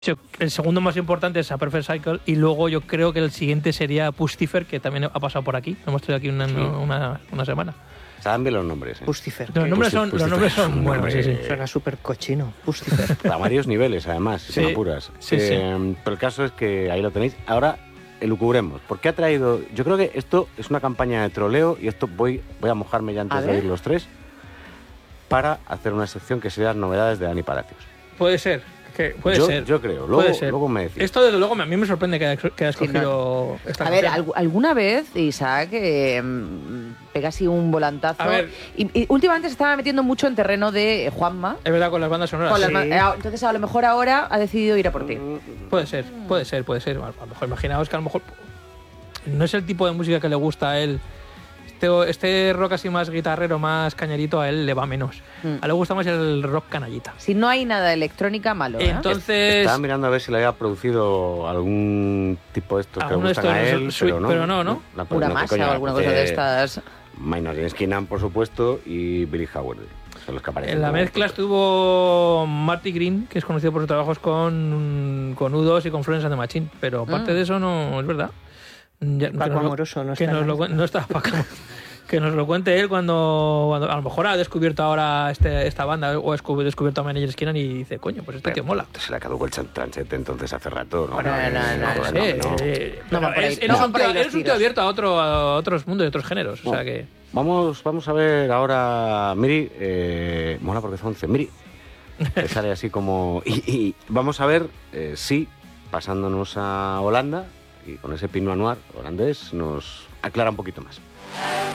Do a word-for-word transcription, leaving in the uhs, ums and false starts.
El segundo más importante es A Perfect Cycle y luego yo creo que el siguiente sería Pustifer, que también ha pasado por aquí. Hemos tenido aquí una, sí. una, una semana. Saben bien los nombres. ¿eh? Pustifer. Los nombres son, los nombres son buenos, sí, sí. Suena súper cochino. Pustifer. A varios niveles, además, si sí. me apuras. Sí, eh, sí. Pero el caso es que ahí lo tenéis. Ahora elucubremos. ¿Por qué ha traído...? Yo creo que esto es una campaña de troleo y esto voy, voy a mojarme ya antes de oír los tres para hacer una sección que sería novedades de Dani Palacios. Puede ser. Que puede yo, ser. Yo creo. Luego, luego me decís. Esto, desde luego, a mí me sorprende que hayas que haya escogido sí, no. esta A canción. ver, ¿alg alguna vez, Isaac, eh, pega así un volantazo? A ver. Y, y últimamente se estaba metiendo mucho en terreno de Juanma. Es verdad, con las bandas sonoras. Con sí. las ba Entonces, a lo mejor ahora ha decidido ir a por ti. Puede ser, puede ser, puede ser. A lo mejor, imaginaos que a lo mejor no es el tipo de música que le gusta a él. Este, este rock así más guitarrero, más cañerito, a él le va menos. Mm. A él le gusta más el rock canallita. Si no hay nada de electrónica, malo, ¿eh? Entonces... Estaba mirando a ver si le había producido algún tipo de estos que le gustan a él, pero no. Pero no, ¿no? La, Pura no, masa coño, o alguna cosa de estas. Maynard Skinner, por supuesto, y Billy Howard. Son los que aparecen. En la mezcla estuvo Marty Green, que es conocido por sus trabajos con, con U dos y con Florence and the Machine. Pero aparte mm. de eso, no es verdad. Ya, Paco Amoroso no que está. Nos lo, no está Paco. Que nos lo cuente él cuando, cuando a lo mejor ha descubierto ahora este, esta banda o ha descubierto a Manager Skinner y dice, coño, pues este que mola. Se le caducó el transete entonces hace rato, ¿no? Bueno, no, no, no, no. Es un tío abierto a, otro, a otros mundos y otros géneros. Bueno, o sea que... vamos, vamos a ver ahora, Miri, eh, mola porque son once, Miri, que sale así como... Y, y vamos a ver eh, si, pasándonos a Holanda, y con ese Pinot Noir holandés, nos aclara un poquito más.